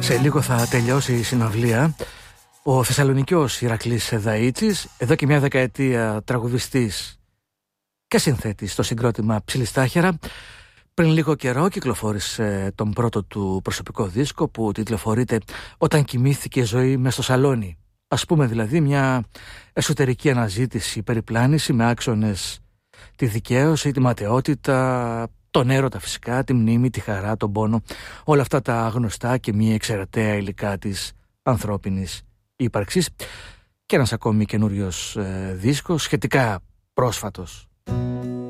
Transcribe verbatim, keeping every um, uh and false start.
Σε λίγο θα τελειώσει η συναυλία. Ο Θεσσαλονικιός Ηρακλής Δαΐτσης, εδώ και μια δεκαετία τραγουδιστής και συνθέτης στο συγκρότημα Ψιλιστάχερα, πριν λίγο καιρό κυκλοφόρησε τον πρώτο του προσωπικό δίσκο που τιτλοφορείται «Όταν κοιμήθηκε η ζωή μες στο σαλόνι». Ας πούμε δηλαδή μια εσωτερική αναζήτηση, περιπλάνηση με άξονες τη δικαίωση, τη ματαιότητα, τον έρωτα φυσικά, τη μνήμη, τη χαρά, τον πόνο, όλα αυτά τα γνωστά και μη εξαιρεταία υλικά της ανθρώπινης ύπαρξης. Και ένας ακόμη καινούριος ε, δίσκος, σχετικά πρόσφατος